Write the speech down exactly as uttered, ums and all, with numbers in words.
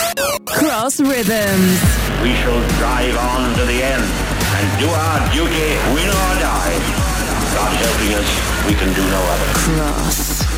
Cross Rhythms. We shall drive on to the end and do our duty, win or die. God helping us, we can do no other. Cross